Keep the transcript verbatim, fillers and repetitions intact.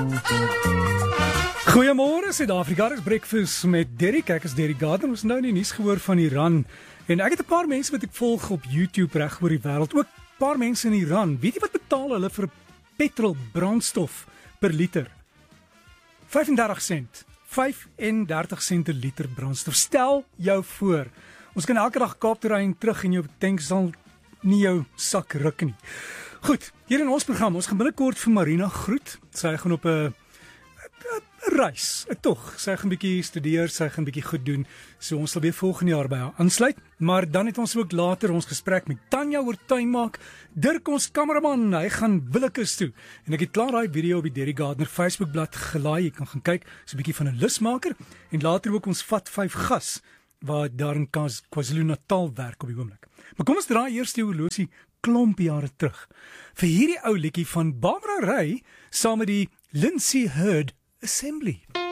Goeiemôre, Suid-Afrika, dis Breakfast met Derrick. Ek is Derrick Gardner. Ons nou in die nuus gehoor van Iran. En ek het 'n paar mense wat ek volg op YouTube reg oor die wêreld. Ook 'n paar mense in Iran. Weet jy wat betaal hulle vir petrol brandstof per liter? vyfendertig sent. vyfendertig sent per liter brandstof. Stel jou voor. Ons kan elke dag Kaap toe ry en terug en jou tank sal nie jou sak ruk nie. Goed, hier in ons program, ons gaan binnekort vir Marina groet. Sy gaan op 'n 'n reis, 'n tog. Sy gaan 'n bietjie studeer, sy gaan 'n bietjie goed doen. So ons sal weer volgende jaar by haar aansluit. Maar dan het ons ook later ons gesprek met Tanya oor tuinmaak. Dirk, ons kameraman, hy gaan Willekeurs toe. En ek het klaar daai video op die Derrick Gardner Facebookblad gelaai. Jy kan gaan kyk, so 'n bietjie van 'n lusmaker. En later ook ons vat vyf gas waar daar in KwaZulu-Natal werk op die oomblik. Maar kom ons draai eers die horlosie klomp jare terug. Vir hierdie ou liedjie van Barbara Ray saam met die Lindsay Hurd Assembly.